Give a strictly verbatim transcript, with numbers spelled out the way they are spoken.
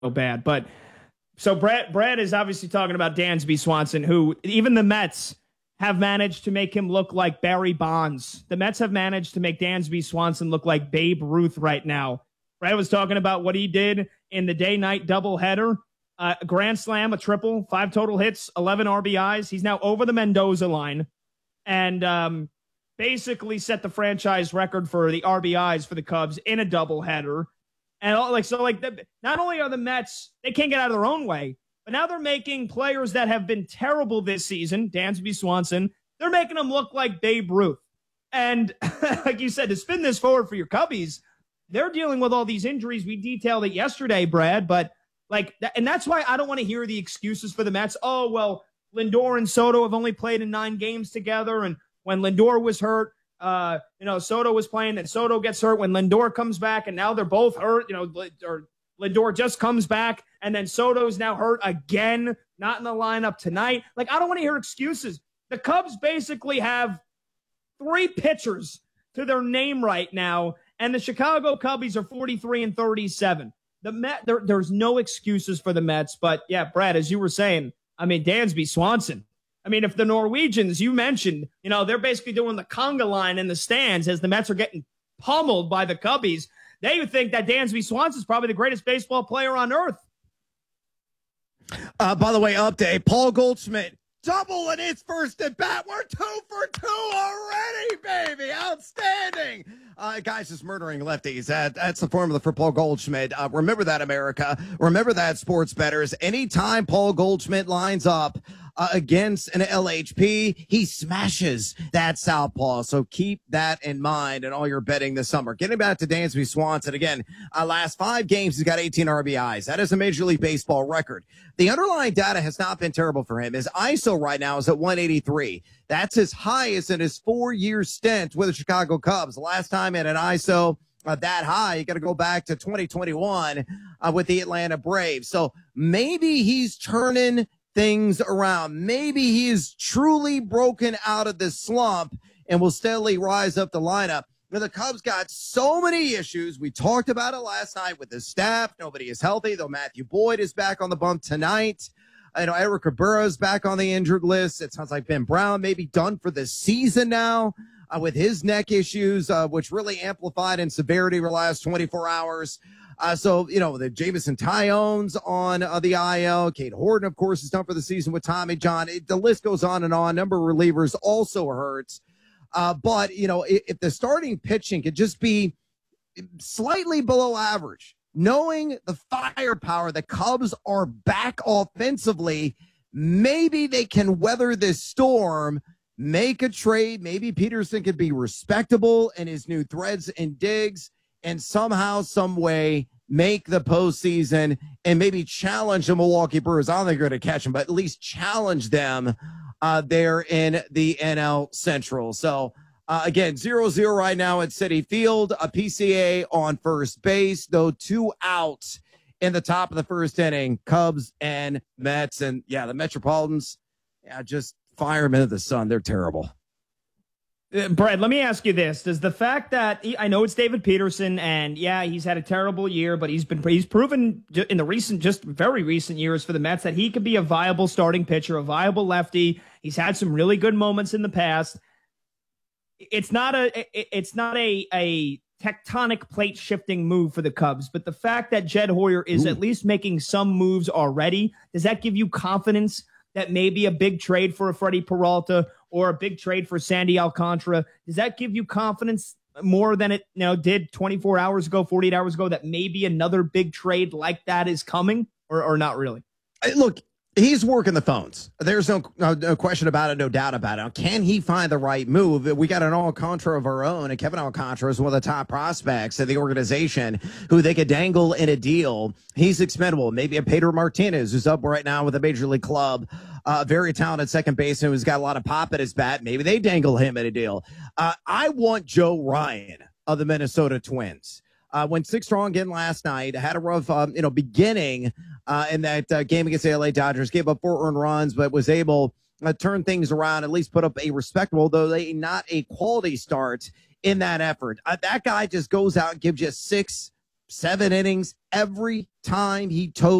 bad. But so Brad, Brad is obviously talking about Dansby Swanson, who even the Mets have managed to make him look like Barry Bonds. The Mets have managed to make Dansby Swanson look like Babe Ruth right now. Brad was talking about what he did in the day-night doubleheader. Uh, a grand slam, a triple, five total hits, eleven R B Is. He's now over the Mendoza line and um, basically set the franchise record for the R B Is for the Cubs in a doubleheader. And all, like so, like the, not only are the Mets, they can't get out of their own way, but now they're making players that have been terrible this season, Dansby Swanson, they're making them look like Babe Ruth. And like you said, to spin this forward for your Cubbies, they're dealing with all these injuries. We detailed it yesterday, Brad, but like, and that's why I don't want to hear the excuses for the Mets. Oh, well, Lindor and Soto have only played in nine games together. And when Lindor was hurt, uh, you know, Soto was playing, then Soto gets hurt when Lindor comes back, and now they're both hurt, you know, or Lindor just comes back, and then Soto's now hurt again, not in the lineup tonight. Like, I don't want to hear excuses. The Cubs basically have three pitchers to their name right now, and the Chicago Cubbies are forty-three and thirty-seven. The Met, there, there's no excuses for the Mets, but yeah, Brad, as you were saying, I mean, Dansby Swanson. I mean, if the Norwegians, you mentioned, you know, they're basically doing the conga line in the stands as the Mets are getting pummeled by the Cubbies, they would think that Dansby Swanson is probably the greatest baseball player on earth. Uh, by the way, update, Paul Goldschmidt, double in his first at bat. We're two for two already, baby. Outstanding. Uh, guys, just murdering lefties. That, that's the formula for Paul Goldschmidt. Uh, remember that, America. Remember that, sports bettors. Anytime Paul Goldschmidt lines up uh, against an L H P, he smashes that southpaw. So keep that in mind in all your betting this summer. Getting back to Dansby Swanson again, uh, last five games, he's got eighteen R B Is. That is a Major League Baseball record. The underlying data has not been terrible for him. His I S O right now is at one eighty-three. That's his highest in his four-year stint with the Chicago Cubs. The last time at an I S O uh, that high, you got to go back to twenty twenty-one uh, with the Atlanta Braves. So maybe he's turning things around. Maybe he is truly broken out of this slump and will steadily rise up the lineup. Now, the Cubs got so many issues. We talked about it last night with the staff. Nobody is healthy, though Matthew Boyd is back on the bump tonight. I know Eric Cabrera is back on the injured list. It sounds like Ben Brown may be done for the season now uh, with his neck issues, uh, which really amplified in severity over the last twenty-four hours. Uh, so, you know, the Jamison Tyone's on uh, the I L. Cade Horton, of course, is done for the season with Tommy John. It, the list goes on and on. Number of relievers also hurts. Uh, but, you know, if, if the starting pitching could just be slightly below average, knowing the firepower, the Cubs are back offensively, maybe they can weather this storm, make a trade. Maybe Peterson could be respectable in his new threads and digs and somehow, some way make the postseason and maybe challenge the Milwaukee Brewers. I don't think they're going to catch them, but at least challenge them uh, there in the N L Central. So, Uh, again, zero zero right now at Citi Field. A P C A on first base, though two outs in the top of the first inning. Cubs and Mets. And, yeah, the Metropolitans, yeah, just fire them into the sun. They're terrible. Uh, Brad, let me ask you this. Does the fact that he, I know it's David Peterson, and, yeah, he's had a terrible year, but he's been he's proven in the recent, just very recent years for the Mets that he could be a viable starting pitcher, a viable lefty. He's had some really good moments in the past. It's not a it's not a a tectonic plate shifting move for the Cubs, but the fact that Jed Hoyer is Ooh. at least making some moves already, does that give you confidence that maybe a big trade for a Freddie Peralta or a big trade for Sandy Alcantara, does that give you confidence more than it you know did twenty-four hours ago, forty-eight hours ago, that maybe another big trade like that is coming, or or not really? Look, he's working the phones. There's no, no, no question about it, no doubt about it. Now, can he find the right move? We got an Alcantara of our own, and Kevin Alcantara is one of the top prospects of the organization who they could dangle in a deal. He's expendable. Maybe a Pedro Martinez, who's up right now with a major league club, a uh, very talented second baseman who's got a lot of pop at his bat. Maybe they dangle him in a deal. Uh, I want Joe Ryan of the Minnesota Twins. Uh, went six strong again last night. Had a rough, um, you know, beginning uh, in that uh, game against the L A Dodgers. Gave up four earned runs, but was able to uh, turn things around. At least put up a respectable, though they not a quality start in that effort. Uh, that guy just goes out and gives you six seven innings every time he toed